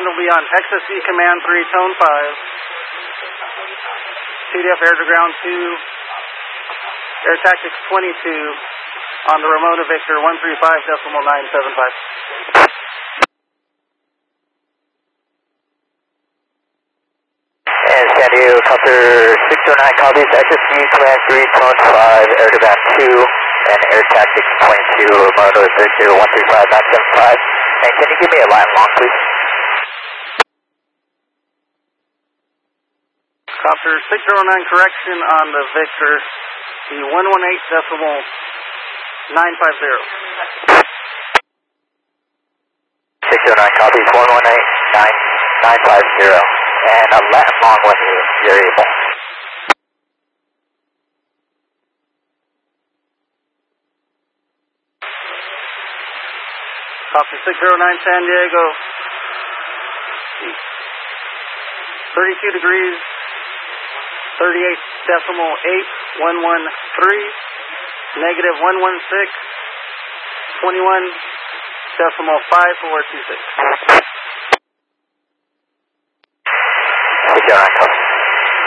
will be on XSC Command 3, Tone 5. TDF Air to Ground 2, Air Tactics 22 on the Ramona Victor 135.975. And San Diego, Copter 609 copies, XSC Command 3, Tone 5, Air to Ground 2, and Air Tactics 22, Ramona Victor 135.975. And can you give me a line long, please? Copter 609 correction on the Victor, the 118.950. 609 copies, 118.950. And a Latin long when you're able. Copter 609 San Diego, 32 degrees, 38.8113, negative 116, 21.5426.